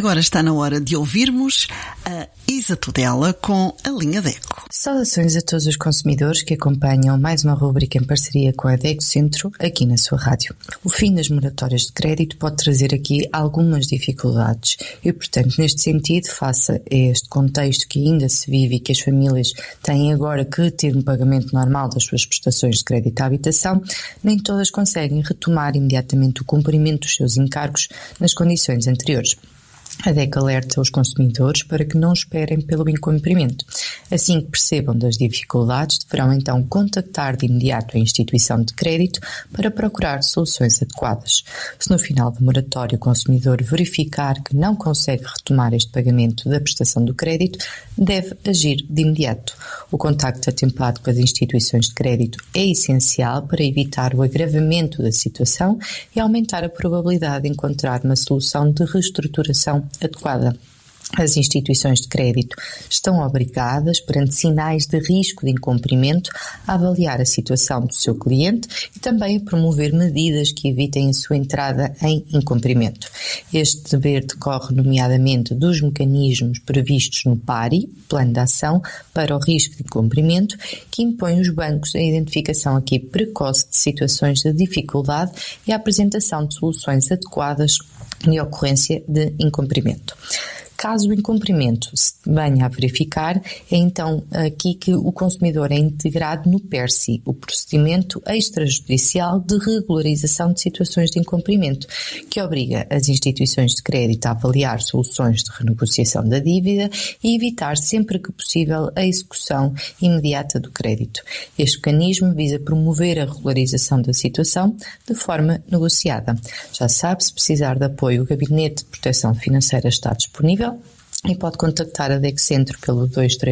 Agora está na hora de ouvirmos a Isa Tudela com a linha DECO. Saudações a todos os consumidores que acompanham mais uma rubrica em parceria com a DECO Centro aqui na sua rádio. O fim das moratórias de crédito pode trazer aqui algumas dificuldades e, portanto, neste sentido, face a este contexto que ainda se vive e que as famílias têm agora que ter um pagamento normal das suas prestações de crédito à habitação, nem todas conseguem retomar imediatamente o cumprimento dos seus encargos nas condições anteriores. A DECO alerta os consumidores para que não esperem pelo incumprimento. Assim que percebam das dificuldades, deverão então contactar de imediato a instituição de crédito para procurar soluções adequadas. Se no final do moratório o consumidor verificar que não consegue retomar este pagamento da prestação do crédito, deve agir de imediato. O contacto atemplado com as instituições de crédito é essencial para evitar o agravamento da situação e aumentar a probabilidade de encontrar uma solução de reestruturação adequada. As instituições de crédito estão obrigadas, perante sinais de risco de incumprimento, a avaliar a situação do seu cliente e também a promover medidas que evitem a sua entrada em incumprimento. Este dever decorre nomeadamente dos mecanismos previstos no PARI, Plano de Ação para o Risco de Incumprimento, que impõe aos bancos a identificação aqui precoce de situações de dificuldade e a apresentação de soluções adequadas de ocorrência de incumprimento. Caso o incumprimento se venha a verificar, é então aqui que o consumidor é integrado no PERSI, o procedimento extrajudicial de regularização de situações de incumprimento, que obriga as instituições de crédito a avaliar soluções de renegociação da dívida e evitar sempre que possível a execução imediata do crédito. Este mecanismo visa promover a regularização da situação de forma negociada. Já sabe, se precisar de apoio, o Gabinete de Proteção Financeira está disponível e pode contactar a DECO Centro pelo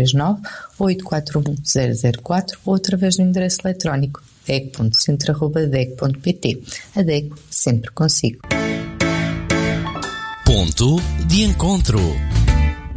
239-841-004 ou através do endereço eletrónico deco.centro@deco.pt. A DECO sempre consigo. Ponto de encontro.